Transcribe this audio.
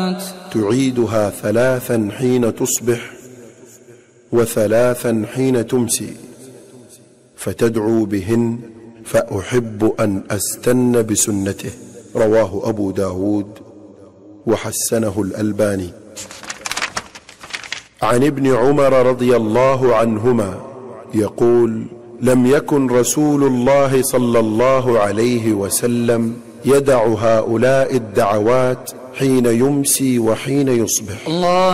تعيدها 3 حين تصبح و3 حين تمسي، فتدعو بهن فأحب أن أستن بسنته. رواه أبو داود وحسنه الألباني. عن ابن عمر رضي الله عنهما يقول: لم يكن رسول الله صلى الله عليه وسلم يدع هؤلاء الدعوات حين يمسي وحين يصبح.